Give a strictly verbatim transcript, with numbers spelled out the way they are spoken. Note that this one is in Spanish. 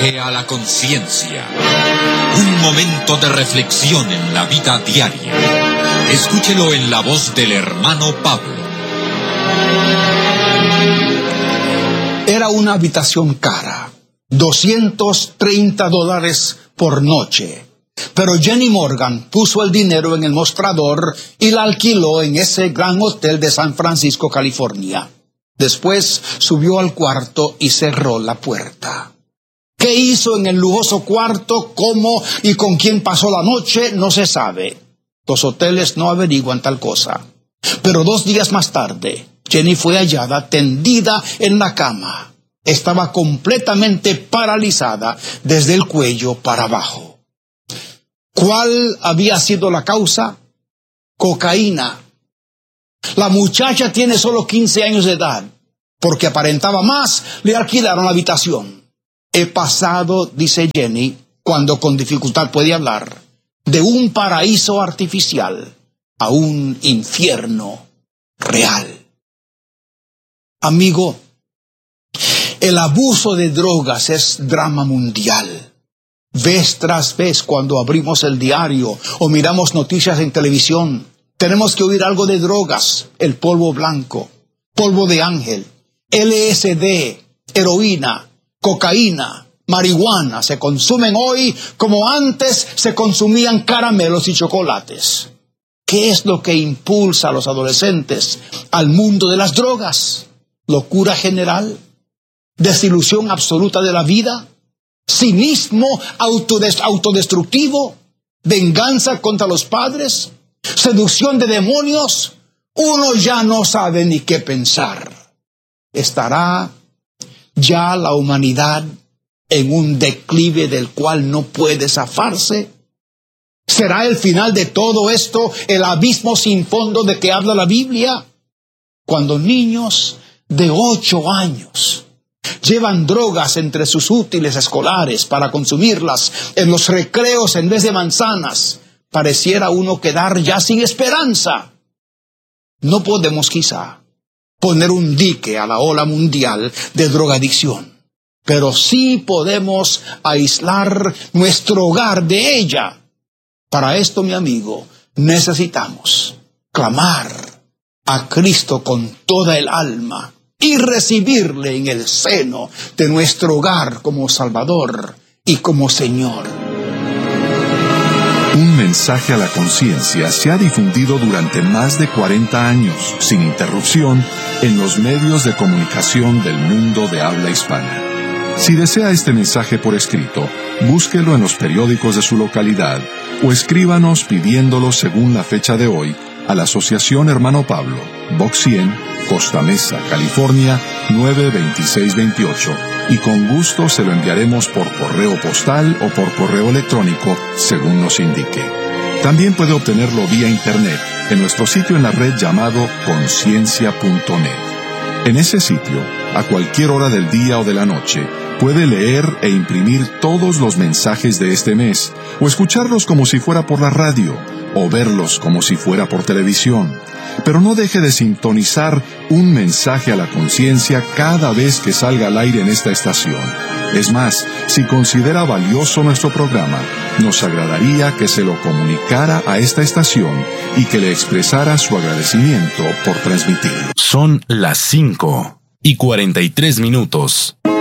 mensaje a la conciencia. Un momento de reflexión en la vida diaria. Escúchelo en la voz del hermano Pablo. Era una habitación cara, doscientos treinta dólares por noche. Pero Jenny Morgan puso el dinero en el mostrador y la alquiló en ese gran hotel de San Francisco, California. Después subió al cuarto y cerró la puerta. ¿Qué hizo en el lujoso cuarto? ¿Cómo y con quién pasó la noche? No se sabe. Los hoteles no averiguan tal cosa. Pero dos días más tarde, Jenny fue hallada tendida en la cama. Estaba completamente paralizada desde el cuello para abajo. ¿Cuál había sido la causa? Cocaína. La muchacha tiene solo quince años de edad. Porque aparentaba más, le alquilaron la habitación. He pasado, dice Jenny, cuando con dificultad puede hablar, de un paraíso artificial a un infierno real. Amigo, el abuso de drogas es drama mundial. Vez tras vez cuando abrimos el diario o miramos noticias en televisión, tenemos que oír algo de drogas, el polvo blanco, polvo de ángel, L S D, heroína, cocaína, marihuana. Se consumen hoy como antes se consumían caramelos y chocolates. ¿Qué es lo que impulsa a los adolescentes al mundo de las drogas? ¿Locura general? ¿Desilusión absoluta de la vida? ¿Cinismo autodest- autodestructivo? ¿Venganza contra los padres? ¿Seducción de demonios? Uno ya no sabe ni qué pensar. ¿Estará ya la humanidad en un declive del cual no puede zafarse? ¿Será el final de todo esto el abismo sin fondo de que habla la Biblia? Cuando niños de ocho años llevan drogas entre sus útiles escolares para consumirlas en los recreos en vez de manzanas, pareciera uno quedar ya sin esperanza. No podemos quizá poner un dique a la ola mundial de drogadicción, pero sí podemos aislar nuestro hogar de ella. Para esto, mi amigo, necesitamos clamar a Cristo con toda el alma y recibirle en el seno de nuestro hogar como Salvador y como Señor. Un mensaje a la conciencia se ha difundido durante más de cuarenta años, sin interrupción, en los medios de comunicación del mundo de habla hispana. Si desea este mensaje por escrito, búsquelo en los periódicos de su localidad o escríbanos pidiéndolo según la fecha de hoy a la Asociación Hermano Pablo, Box cien, Costa Mesa, California, nueve dos seis dos ocho, y con gusto se lo enviaremos por correo postal o por correo electrónico, según nos indique. También puede obtenerlo vía internet en nuestro sitio en la red llamado conciencia punto net. En ese sitio, a cualquier hora del día o de la noche, puede leer e imprimir todos los mensajes de este mes, o escucharlos como si fuera por la radio, o verlos como si fuera por televisión. Pero no deje de sintonizar un mensaje a la conciencia cada vez que salga al aire en esta estación. Es más, si considera valioso nuestro programa, nos agradaría que se lo comunicara a esta estación y que le expresara su agradecimiento por transmitirlo. Son las cinco y cuarenta y tres minutos.